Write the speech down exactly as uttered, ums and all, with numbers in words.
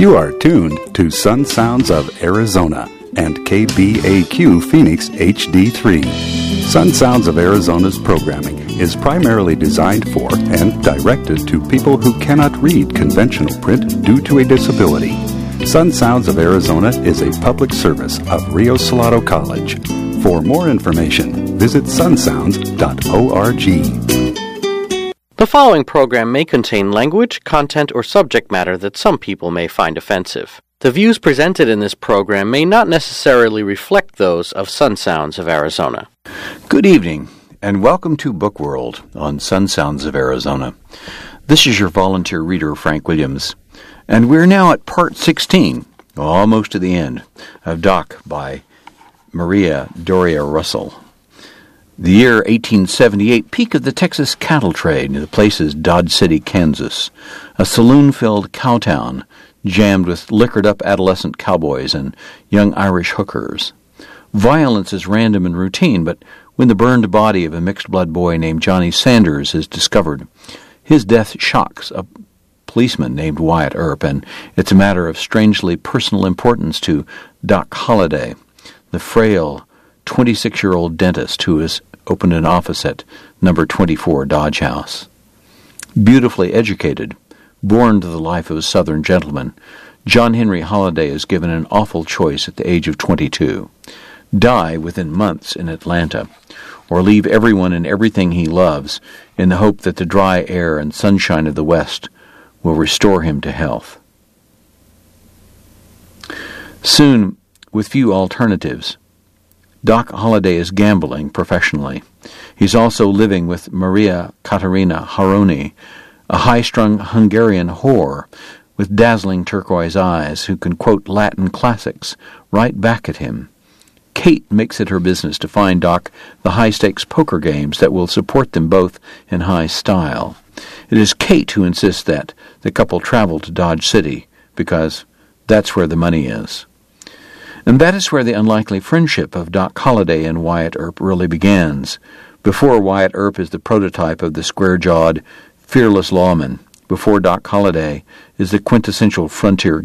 You are tuned to Sun Sounds of Arizona and K B A Q Phoenix H D three. Sun Sounds of Arizona's programming is primarily designed for and directed to people who cannot read conventional print due to a disability. Sun Sounds of Arizona is a public service of Rio Salado College. For more information, visit sun sounds dot org. The following program may contain language, content, or subject matter that some people may find offensive. The views presented in this program may not necessarily reflect those of Sun Sounds of Arizona. Good evening, and welcome to Book World on Sun Sounds of Arizona. This is your volunteer reader, Frank Williams, and we're now at part sixteen, almost to the end, of Doc by Maria Doria Russell. The year eighteen seventy-eight, peak of the Texas cattle trade. The place is Dodge City, Kansas, a saloon-filled cowtown jammed with liquored-up adolescent cowboys and young Irish hookers. Violence is random and routine, but when the burned body of a mixed-blood boy named Johnny Sanders is discovered, his death shocks a policeman named Wyatt Earp, and it's a matter of strangely personal importance to Doc Holliday, the frail twenty-six-year-old dentist who has opened an office at number twenty-four Dodge House. Beautifully educated, born to the life of a Southern gentleman, John Henry Holliday is given an awful choice at the age of twenty-two. Die within months in Atlanta, or leave everyone and everything he loves in the hope that the dry air and sunshine of the West will restore him to health. Soon, with few alternatives, Doc Holliday is gambling professionally. He's also living with Maria Katerina Haroni, a high-strung Hungarian whore with dazzling turquoise eyes who can quote Latin classics right back at him. Kate makes it her business to find Doc the high-stakes poker games that will support them both in high style. It is Kate who insists that the couple travel to Dodge City because that's where the money is. And that is where the unlikely friendship of Doc Holliday and Wyatt Earp really begins. Before Wyatt Earp is the prototype of the square-jawed, fearless lawman, before Doc Holliday is the quintessential frontier